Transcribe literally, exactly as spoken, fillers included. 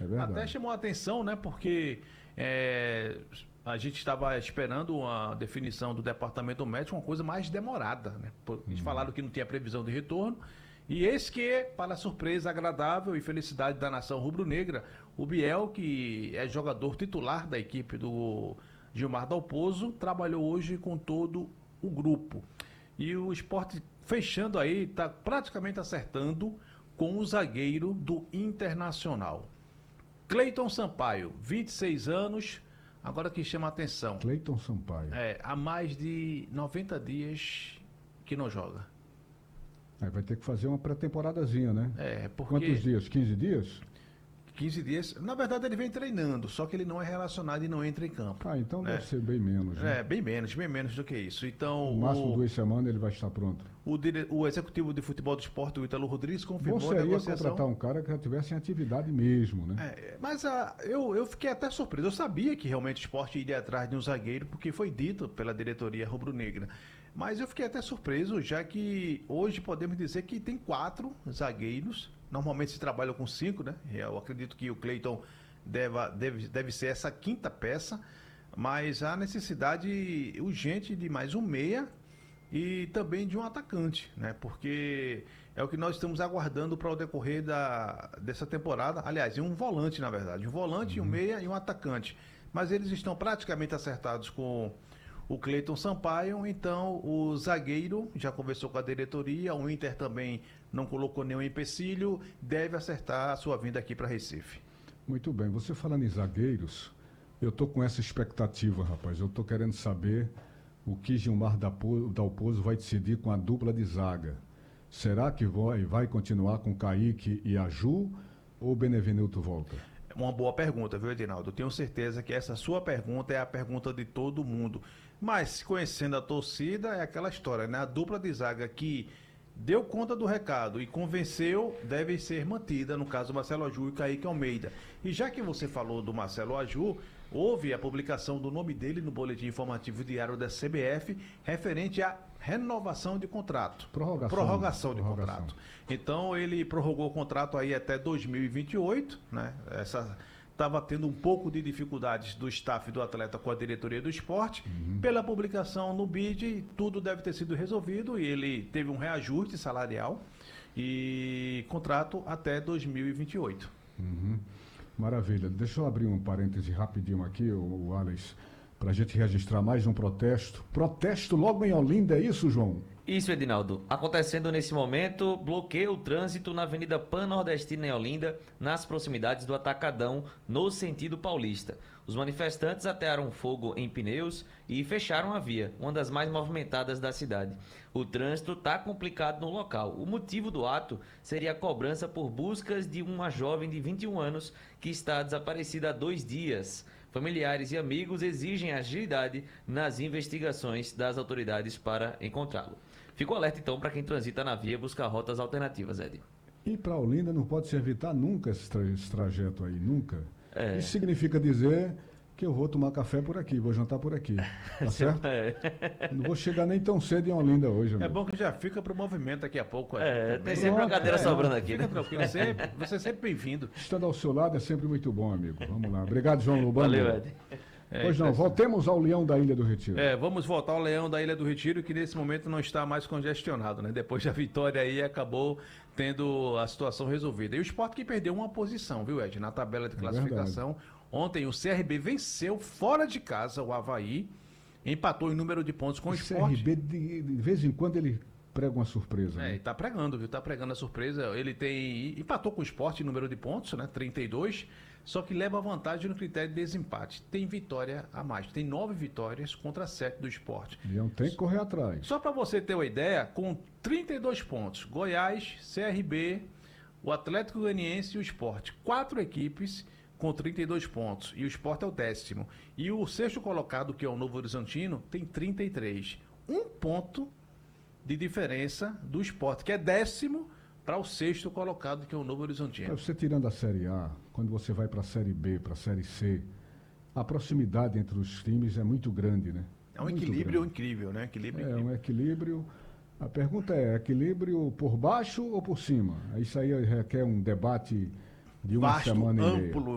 verdade. Até chamou a atenção, né? Porque é, a gente estava esperando a definição do departamento médico, uma coisa mais demorada, né? Eles Hum. falaram que não tinha previsão de retorno. E eis que, para a surpresa agradável e felicidade da nação rubro-negra, o Biel, que é jogador titular da equipe do Gilmar Dalpozo, trabalhou hoje com todo o grupo. E o Sport fechando aí, está praticamente acertando com o zagueiro do Internacional. Cleiton Sampaio, vinte e seis anos, agora que chama a atenção. Cleiton Sampaio. É, há mais de noventa dias que não joga. Aí vai ter que fazer uma pré-temporadazinha, né? É, porque... Quantos dias? quinze dias? quinze dias. Na verdade, ele vem treinando, só que ele não é relacionado e não entra em campo. Ah, então né? deve ser bem menos, né? É, bem menos, bem menos do que isso. Então, No máximo o, duas semanas ele vai estar pronto. o, dire... o executivo de futebol do esporte, o Ítalo Rodrigues, confirmou Bom a seria negociação. contratar um cara que já tivesse em atividade mesmo, né? É, mas a, eu, eu fiquei até surpreso. Eu sabia que realmente o esporte iria atrás de um zagueiro, porque foi dito pela diretoria rubro-negra. Mas eu fiquei até surpreso, já que hoje podemos dizer que tem quatro zagueiros. Normalmente se trabalha com cinco, né? Eu acredito que o Cleiton deve, deve, deve ser essa quinta peça. Mas há necessidade urgente de mais um meia e também de um atacante, né? Porque é o que nós estamos aguardando para o decorrer da, dessa temporada. Aliás, e um volante, na verdade. Um volante, uhum. um meia e um atacante. Mas eles estão praticamente acertados com o Cleiton Sampaio, então o zagueiro já conversou com a diretoria, o Inter também não colocou nenhum empecilho, deve acertar a sua vinda aqui para Recife. Muito bem, você falando em zagueiros, eu tô com essa expectativa, rapaz, eu tô querendo saber o que Gilmar Dalpozo vai decidir com a dupla de zaga. Será que vai, vai continuar com Kaique e Aju ou o Benevenuto volta? Uma boa pergunta, viu, Edinaldo? Eu tenho certeza que essa sua pergunta é a pergunta de todo mundo. Mas, conhecendo a torcida, é aquela história, né? A dupla de zaga que deu conta do recado e convenceu deve ser mantida, no caso Marcelo Aju e Kaique Almeida. E já que você falou do Marcelo Aju, houve a publicação do nome dele no boletim informativo diário da C B F, referente à renovação de contrato. Prorrogação. Prorrogação de Prorrogação. contrato. Então ele prorrogou o contrato aí até dois mil e vinte e oito, né? Essa estava tendo um pouco de dificuldades do staff do atleta com a diretoria do esporte. Uhum. Pela publicação no B I D, tudo deve ter sido resolvido e ele teve um reajuste salarial e contrato até dois mil e vinte e oito. Uhum. Maravilha. Deixa eu abrir um parêntese rapidinho aqui, o, o Alex, para a gente registrar mais um protesto. Protesto logo em Olinda, é isso, João? Isso, Edinaldo. Acontecendo nesse momento, bloqueia o trânsito na Avenida Pan-Nordestina em Olinda, nas proximidades do Atacadão, no sentido paulista. Os manifestantes atearam fogo em pneus e fecharam a via, uma das mais movimentadas da cidade. O trânsito está complicado no local. O motivo do ato seria a cobrança por buscas de uma jovem de vinte e um anos que está desaparecida há dois dias. Familiares e amigos exigem agilidade nas investigações das autoridades para encontrá-lo. Fico alerta então para quem transita na via buscar rotas alternativas, Ed. E para Olinda não pode se evitar nunca esse, tra esse trajeto aí, nunca. É. Isso significa dizer que eu vou tomar café por aqui, vou jantar por aqui, tá certo? É. Não vou chegar nem tão cedo em Olinda hoje, amigo. É bom que já fica pro movimento daqui a pouco. É, tem sempre uma cadeira é, sobrando aqui, Fica né? tranquilo, sempre, você é sempre bem-vindo. Estando ao seu lado é sempre muito bom, amigo. Vamos lá. Obrigado, João Lubano. Valeu, Ed. É, pois não, voltemos ao Leão da Ilha do Retiro. É, vamos voltar ao Leão da Ilha do Retiro, que nesse momento não está mais congestionado, né? Depois da vitória aí, acabou tendo a situação resolvida. E o Sport que perdeu uma posição, viu, Ed? Na tabela de classificação. É Ontem o C R B venceu fora de casa o Avaí, empatou em número de pontos com o, o Sport. O C R B, de, de vez em quando, ele prega uma surpresa. É, né? e tá pregando, viu? Tá pregando a surpresa. Ele tem. Empatou com o Sport em número de pontos, né? trinta e dois. Só que leva vantagem no critério de desempate. Tem vitória a mais. Tem nove vitórias contra sete do Sport. Leão tem que correr atrás. Só para você ter uma ideia, com trinta e dois pontos, Goiás, C R B, o Atlético Goianiense e o Sport. Quatro equipes com trinta e dois pontos. E o Sport é o décimo. E o sexto colocado, que é o Novo Horizontino, tem trinta e três. Um ponto de diferença do Sport, que é décimo, para o sexto colocado, que é o Novo Horizontino. Você tirando a Série A, quando você vai para a Série B, para a Série C, a proximidade entre os times é muito grande, né? É um muito equilíbrio grande. incrível, né? Equilíbrio é incrível. um equilíbrio. A pergunta é, equilíbrio por baixo ou por cima? Isso aí requer um debate de uma Vasto, semana e meia. amplo.